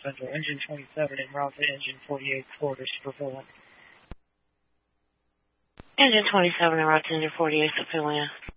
Central. Engine 27 en route to engine 48 quarters for filling. Engine 27 en route to engine 48 for filling.